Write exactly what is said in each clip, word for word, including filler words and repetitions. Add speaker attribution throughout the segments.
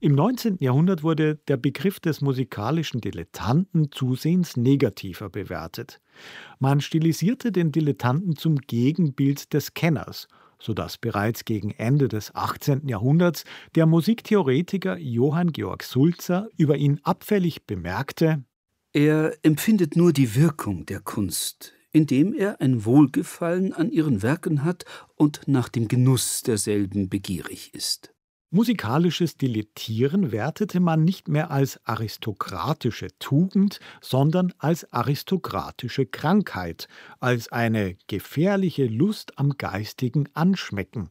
Speaker 1: Im neunzehnten Jahrhundert wurde der Begriff des musikalischen Dilettanten zusehends negativer bewertet. Man stilisierte den Dilettanten zum Gegenbild des Kenners, sodass bereits gegen Ende des achtzehnten Jahrhunderts der Musiktheoretiker Johann Georg Sulzer über ihn abfällig bemerkte:
Speaker 2: Er empfindet nur die Wirkung der Kunst, indem er ein Wohlgefallen an ihren Werken hat und nach dem Genuss derselben begierig ist.
Speaker 1: Musikalisches Dilettieren wertete man nicht mehr als aristokratische Tugend, sondern als aristokratische Krankheit, als eine gefährliche Lust am geistigen Anschmecken.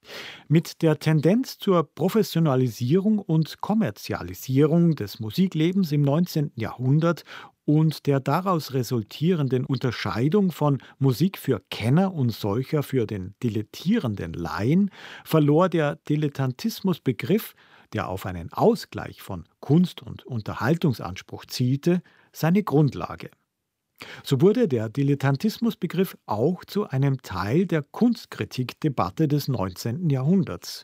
Speaker 1: Mit der Tendenz zur Professionalisierung und Kommerzialisierung des Musiklebens im neunzehnten Jahrhundert und der daraus resultierenden Unterscheidung von Musik für Kenner und solcher für den dilettierenden Laien verlor der Dilettantismusbegriff, der auf einen Ausgleich von Kunst- und Unterhaltungsanspruch zielte, seine Grundlage. So wurde der Dilettantismusbegriff auch zu einem Teil der Kunstkritikdebatte des neunzehnten Jahrhunderts.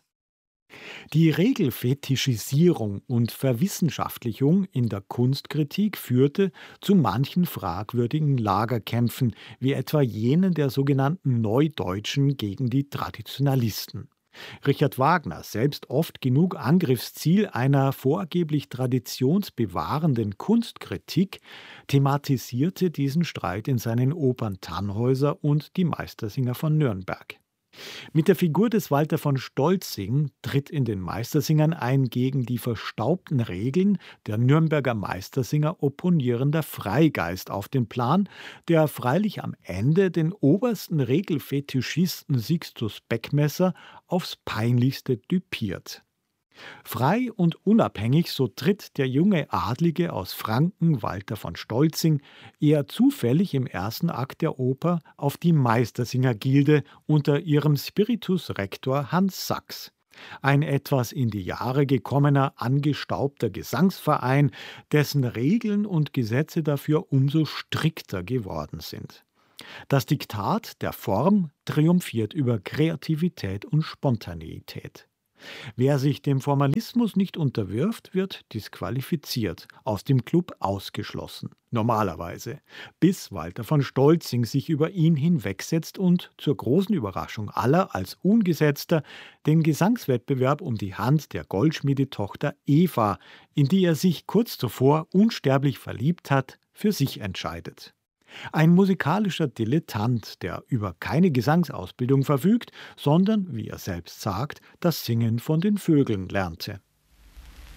Speaker 1: Die Regelfetischisierung und Verwissenschaftlichung in der Kunstkritik führte zu manchen fragwürdigen Lagerkämpfen, wie etwa jenen der sogenannten Neudeutschen gegen die Traditionalisten. Richard Wagner, selbst oft genug Angriffsziel einer vorgeblich traditionsbewahrenden Kunstkritik, thematisierte diesen Streit in seinen Opern Tannhäuser und Die Meistersinger von Nürnberg. Mit der Figur des Walter von Stolzing tritt in den Meistersingern ein gegen die verstaubten Regeln der Nürnberger Meistersinger opponierender Freigeist auf den Plan, der freilich am Ende den obersten Regelfetischisten Sixtus Beckmesser aufs Peinlichste düpiert. Frei und unabhängig, so tritt der junge Adlige aus Franken, Walter von Stolzing, eher zufällig im ersten Akt der Oper auf die Meistersingergilde unter ihrem Spiritus Rector Hans Sachs. Ein etwas in die Jahre gekommener, angestaubter Gesangsverein, dessen Regeln und Gesetze dafür umso strikter geworden sind. Das Diktat der Form triumphiert über Kreativität und Spontaneität. Wer sich dem Formalismus nicht unterwirft, wird disqualifiziert, aus dem Club ausgeschlossen. Normalerweise. Bis Walter von Stolzing sich über ihn hinwegsetzt und zur großen Überraschung aller als Ungesetzter den Gesangswettbewerb um die Hand der Goldschmiedetochter Eva, in die er sich kurz zuvor unsterblich verliebt hat, für sich entscheidet. Ein musikalischer Dilettant, der über keine Gesangsausbildung verfügt, sondern, wie er selbst sagt, das Singen von den Vögeln lernte.